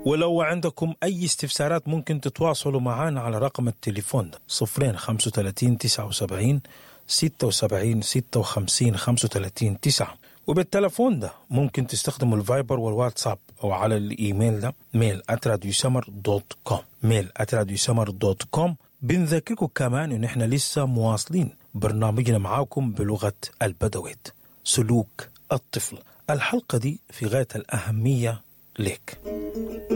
ولو عندكم أي استفسارات ممكن تتواصلوا معنا على رقم التليفون ده 35 79 76 56 35 9. وبالتلفون ده ممكن تستخدموا الفايبر والواتساب أو على الإيميل ده mail@radiosamar.com mail@radiosamar.com. بنذكركم كمان إن إحنا لسه مواصلين برنامجنا معاكم بلغة البدويت، سلوك الطفل. الحلقة دي في غاية الأهمية لك.